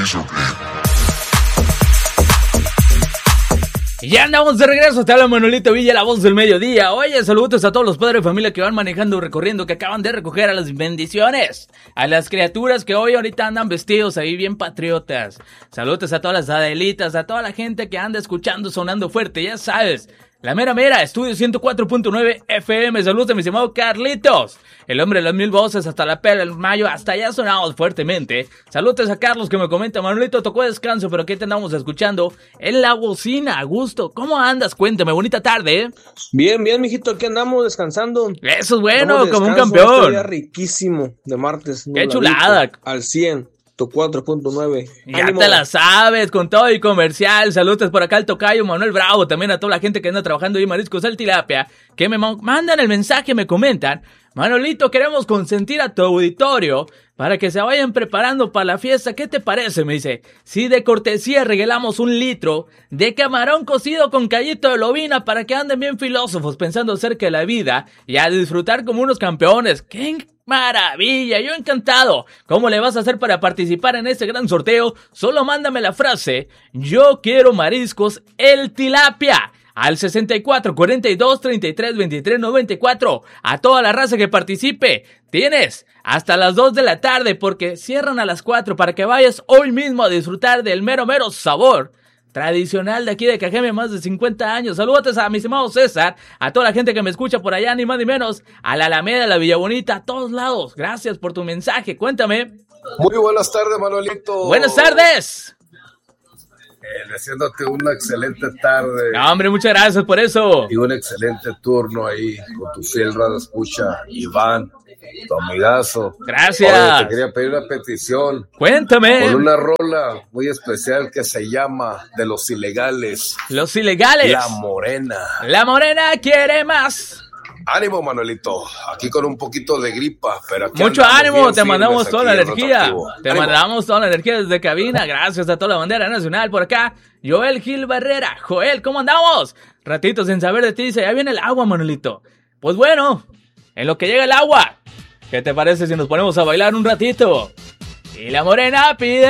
Y ya andamos de regreso, te habla Manuelito Villa, la voz del mediodía. Oye, saludos a todos los padres de familia que van manejando, recorriendo, que acaban de recoger a las bendiciones, a las criaturas que hoy ahorita andan vestidos ahí bien patriotas. Saludos a todas las Adelitas, a toda la gente que anda escuchando, sonando fuerte, ya sabes. La mera, Estudio 104.9 FM, saludos a mi estimado Carlitos, el hombre de las 1000 voces, hasta la pera del mayo, hasta allá sonamos fuertemente. Saludos a Carlos que me comenta, Manuelito, tocó descanso, pero aquí te andamos escuchando en la bocina, a gusto. ¿Cómo andas? Cuéntame, bonita tarde, ¿eh? Bien, mijito, aquí andamos descansando. Eso es bueno, como un campeón. Este día riquísimo de martes. Qué chulada. Al 100. 4.9. Ya ¡ánimo! Te la sabes, con todo y comercial. Saludos por acá al tocayo Manuel Bravo, también a toda la gente que anda trabajando ahí Mariscos al Tilapia, que me mandan el mensaje, me comentan: Manolito, queremos consentir a tu auditorio para que se vayan preparando para la fiesta. ¿Qué te parece? Me dice, si de cortesía regalamos 1 litro de camarón cocido con callito de lobina para que anden bien filósofos pensando acerca de la vida y a disfrutar como unos campeones. ¡Qué maravilla! Yo encantado. ¿Cómo le vas a hacer para participar en este gran sorteo? Solo mándame la frase: yo quiero mariscos el tilapia, al 64 42 33 23 94. A toda la raza que participe, tienes hasta las 2 de la tarde porque cierran a las 4 para que vayas hoy mismo a disfrutar del mero sabor tradicional de aquí de Cajeme, más de 50 años. Saludos a mi estimado César, a toda la gente que me escucha por allá, ni más ni menos, a la Alameda, a la Villa Bonita, a todos lados. Gracias por tu mensaje, cuéntame. Muy buenas tardes, Manuelito. Buenas tardes. Deseándote una excelente tarde. No, hombre, muchas gracias por eso. Y un excelente turno ahí con tu fiel radioescucha, Iván, tu amigazo. Gracias. Oye, te quería pedir una petición. Cuéntame. Con una rola muy especial que se llama De los Ilegales. Los Ilegales. La Morena. La Morena quiere más. Ánimo, Manuelito, aquí con un poquito de gripa, pero aquí mucho ánimo, te mandamos toda la energía. Te ánimo. Mandamos toda la energía desde cabina, gracias a toda la bandera nacional por acá. Joel Gil Barrera, Joel, ¿cómo andamos? Ratito sin saber de ti, dice, ya viene el agua, Manuelito. Pues bueno, en lo que llega el agua, ¿qué te parece si nos ponemos a bailar un ratito? Y la morena pide